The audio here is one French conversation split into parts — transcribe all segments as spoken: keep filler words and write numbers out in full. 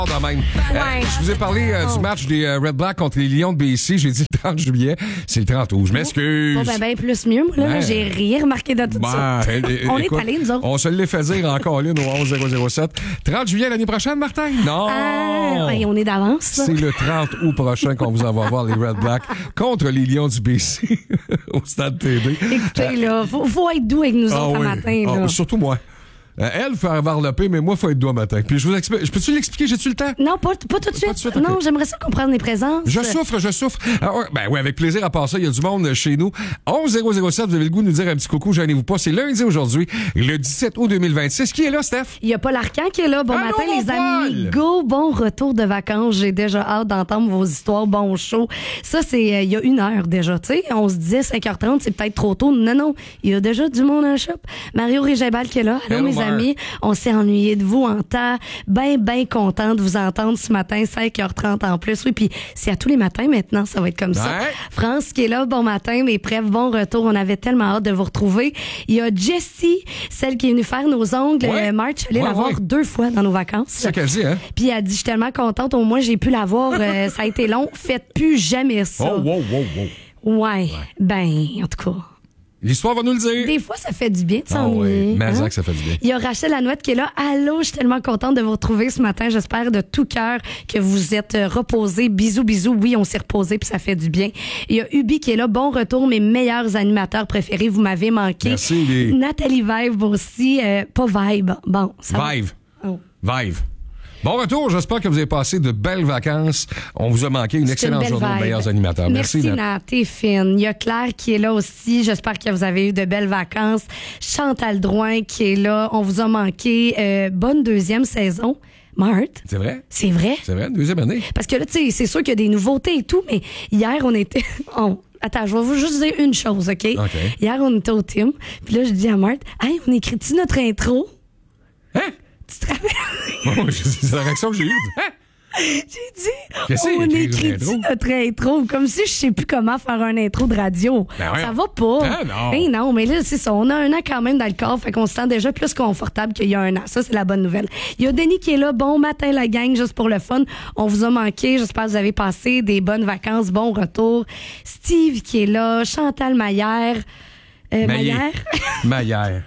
Quand même. Euh, Ouais. je vous ai parlé euh, du match des euh, Red Black contre les Lions de B C. J'ai dit le trente juillet. C'est le trente août. Je m'excuse. Bon, ben, ben, plus mieux. Moi, là, Ouais. là, j'ai rien remarqué de tout Ben, ça. é- é- On écoute, est allés, nous autres. On se l'est fait dire encore l'une au onze zéro zéro sept. trente juillet l'année prochaine, Martin? Non! Ah, ouais, on est d'avance. C'est le trente août prochain qu'on vous envoie voir les Red Black contre les Lions du B C au Stade T D. Écoutez, là, faut, faut être doux avec nous Ah autres oui. un matin. Ah, Là. surtout moi. Euh, elle faut avoir le paix, mais moi, il faut être doux matin. Puis je vous explique. Je peux-tu l'expliquer? J'ai-tu le temps? Non, pas, pas tout de suite. de suite, ok. Non, j'aimerais ça comprendre les présences. Je souffre, je souffre. Ah, ouais, ben oui, avec plaisir. À part ça, il y a du monde chez nous. onze zéro zéro sept, vous avez le goût de nous dire un petit coucou, gênez-vous pas. C'est lundi aujourd'hui, le dix-sept août deux mille vingt-six. Qui est là, Steph? Il y a Paul Arcand qui est là. Bon Allô, matin, mon les Paul! amigos. Bon retour de vacances. J'ai déjà hâte d'entendre vos histoires. Bon show. Ça, c'est euh, il y a une heure déjà. Tu sais, on se disait cinq heures trente, c'est peut-être trop tôt. Non, non. Il y a déjà du monde en shop. Mario Régébal qui est là. Allô, Hello, mes Mar. amis. On s'est ennuyé de vous en temps. Ben, ben content de vous entendre ce matin, cinq heures trente en plus. Oui, puis c'est à tous les matins maintenant, ça va être comme ça. Ouais. France qui est là, bon matin, mes bref, bon retour. On avait tellement hâte de vous retrouver. Il y a Jessie, celle qui est venue faire nos ongles. Ouais. Euh, March, allée Ouais, la voir ouais. deux fois dans nos vacances. C'est ça qu'elle dit, hein? Puis elle dit, je suis tellement contente, au moins j'ai pu la voir. Euh, ça a été long. Faites plus jamais ça. Oh, wow, wow, wow. Ouais. Ben, en tout cas. L'histoire va nous le dire. Des fois, ça fait du bien de Ah s'ennuyer. oui, mais hein? ça que ça fait du bien. Il y a Rachel Lanouette qui est là. Allô, je suis tellement contente de vous retrouver ce matin. J'espère de tout cœur que vous êtes euh, reposés. Bisous, bisous. Oui, on s'est reposés puis ça fait du bien. Il y a Ubi qui est là. Bon retour, mes meilleurs animateurs préférés. Vous m'avez manqué. Merci, les- Nathalie Vive aussi. Euh, pas Vibe. Bon, ça va. Vive. Oh. Vive. Bon retour, j'espère que vous avez passé de belles vacances. On vous a manqué une C'est excellente belle journée aux vibe. meilleurs animateurs. Merci, Merci, Nat. Nat. T'es fine. Il y a Claire qui est là aussi. J'espère que vous avez eu de belles vacances. Chantal Drouin qui est là. On vous a manqué. Euh, bonne deuxième saison. Marthe. C'est vrai? C'est vrai? C'est vrai, deuxième année. Parce que là, tu sais, c'est sûr qu'il y a des nouveautés et tout, mais hier, on était... on- Attends, je vais vous juste dire une chose, OK? OK. Hier, on était au team. Puis là, je dis à Marthe, hey, on écrit-tu notre intro? Hein? Tu te rappelles? Bon, c'est la réaction que j'ai eue. Hein? J'ai dit, Qu'est-ce que on c'est, écrire écrit-tu une intro? notre intro? Comme si je sais plus comment faire un intro de radio. Ben voyons. Ça va pas. Ah, non. Ben non, mais là, c'est ça. On a un an quand même dans le corps, fait qu'on se sent déjà plus confortable qu'il y a un an. Ça, c'est la bonne nouvelle. Il y a Denis qui est là. Bon matin, la gang, juste pour le fun. On vous a manqué. J'espère que vous avez passé des bonnes vacances. Bon retour. Steve qui est là. Chantal Maillère. Euh, Maillé. Maillère. Maillère.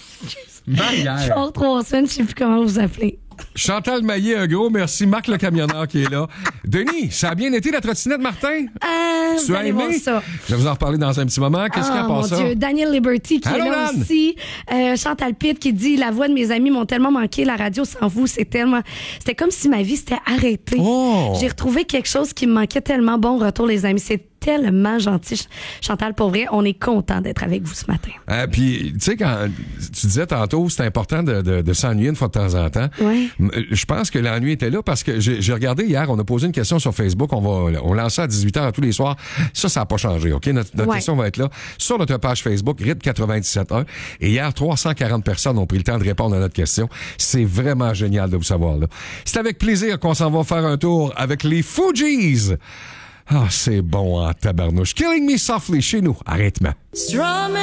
Maillère. Hors trois semaines, je sais plus comment vous appelez. Chantal Maillé, un gros merci. Marc le camionneur qui est là. Denis, ça a bien été la trottinette, Martin? Ah, Tu vous as allez voir aimé? ça. Je vais vous en reparler dans un petit moment. Qu'est-ce qu'il y a Ah, pas mon ça? Dieu. Daniel Liberty qui Allô, est là Dan? aussi. Euh, Chantal Pitt qui dit « La voix de mes amis m'ont tellement manqué. La radio sans vous, c'est tellement... » C'était comme si ma vie s'était arrêtée. Oh! J'ai retrouvé quelque chose qui me manquait tellement. Bon retour, les amis. C'est tellement gentil. Ch- Chantal, pour vrai, on est content d'être avec vous ce matin. Euh, Puis, tu sais, quand tu disais tantôt, c'est important de, de, de s'ennuyer une fois de temps en temps. Ouais. M- Je pense que l'ennui était là parce que j'ai j'ai regardé hier, on a posé une question sur Facebook, on va on lance ça à dix-huit heures tous les soirs. Ça, ça n'a pas changé, OK? Notre, notre Ouais. question va être là sur notre page Facebook, R I T quatre-vingt-dix-sept un. Et hier, trois cent quarante personnes ont pris le temps de répondre à notre question. C'est vraiment génial de vous savoir là. C'est avec plaisir qu'on s'en va faire un tour avec les Fugees. Ah, c'est bon en tabarnouche. Killing Me Softly chez nous. Arrête-moi. Strumming